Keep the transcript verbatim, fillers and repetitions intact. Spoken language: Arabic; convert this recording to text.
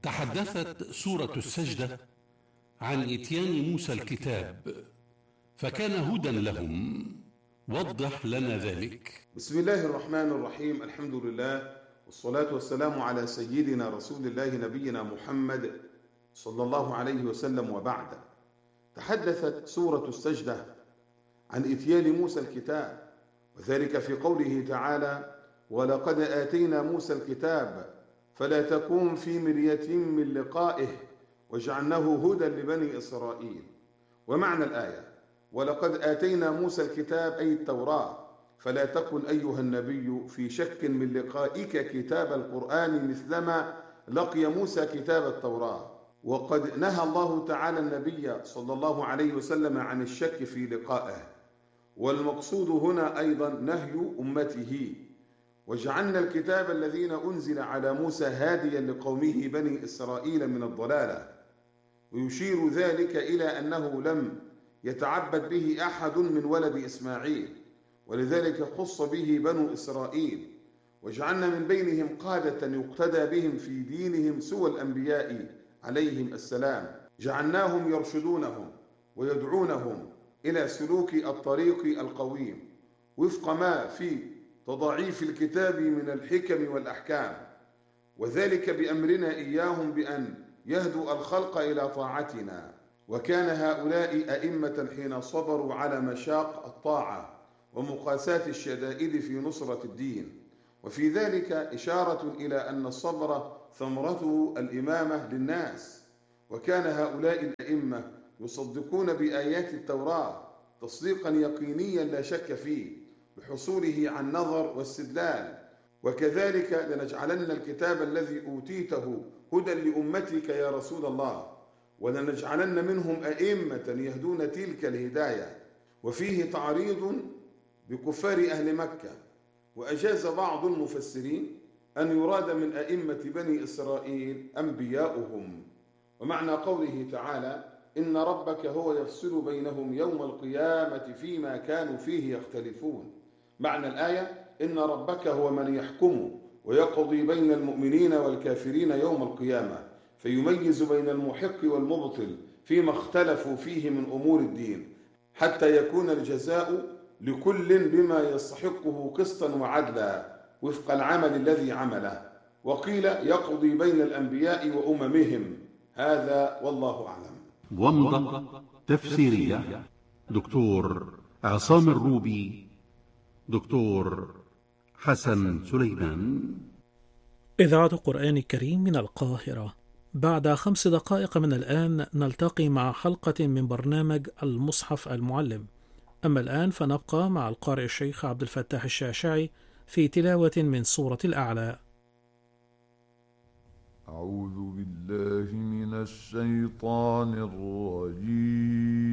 تحدثت سورة السجدة عن إتيان موسى الكتاب فكان هدى لهم. وضح لنا ذلك. بسم الله الرحمن الرحيم. الحمد لله والصلاة والسلام على سيدنا رسول الله نبينا محمد صلى الله عليه وسلم، وبعد. تحدثت سورة السجدة عن إتيان موسى الكتاب، وذلك في قوله تعالى: ولقد آتينا موسى الكتاب فلا تكن في مرية من لقائه وجعلناه هدى لبني إسرائيل. ومعنى الآية: ولقد آتينا موسى الكتاب أي التوراة، فلا تكن أيها النبي في شك من لقائك كتاب القرآن مثلما لقي موسى كتاب التوراة. وقد نهى الله تعالى النبي صلى الله عليه وسلم عن الشك في لقائه، والمقصود هنا أيضا نهي أمته. وجعلنا الكتاب الذين أنزل على موسى هاديا لقومه بني إسرائيل من الضلالة، ويشير ذلك إلى أنه لم يتعبد به أحد من ولد إسماعيل، ولذلك خص به بنو إسرائيل. وجعلنا من بينهم قادة يقتدى بهم في دينهم سوى الأنبياء عليهم السلام، جعلناهم يرشدونهم ويدعونهم إلى سلوك الطريق القويم وفق ما في تضاعيف الكتاب من الحكم والأحكام، وذلك بأمرنا إياهم بأن يهدوا الخلق إلى طاعتنا. وكان هؤلاء أئمة حين صبروا على مشاق الطاعة ومقاساة الشدائد في نصرة الدين، وفي ذلك إشارة إلى أن الصبر ثمرته الإمامة للناس. وكان هؤلاء الأئمة يصدقون بآيات التوراة تصديقا يقينيا لا شك فيه بحصوله عن نظر واستدلال. وكذلك لنجعلن الكتاب الذي أوتيته هدى لأمتك يا رسول الله، ولنجعلن منهم أئمة يهدون تلك الهداية. وفيه تعريض بكفار أهل مكة، وأجاز بعض المفسرين أن يراد من أئمة بني إسرائيل أنبياؤهم. ومعنى قوله تعالى: إن ربك هو يفصل بينهم يوم القيامة فيما كانوا فيه يختلفون. معنى الآية: إن ربك هو من يحكم ويقضي بين المؤمنين والكافرين يوم القيامة، فيميز بين المحق والمبطل فيما اختلفوا فيه من أمور الدين، حتى يكون الجزاء لكل بما يستحقه قسطا وعدلا وفق العمل الذي عمله. وقيل يقضي بين الأنبياء وأممهم. هذا والله أعلم. ومضة تفسيرية دكتور عصام الروبي، دكتور حسن سليمان. إذاعة القرآن الكريم من القاهرة. بعد خمس دقائق من الآن نلتقي مع حلقة من برنامج المصحف المعلم. أما الآن فنبقى مع القارئ الشيخ عبد الفتاح الشاشعي في تلاوة من سورة الأعلى. أعوذ بالله من الشيطان الرجيم.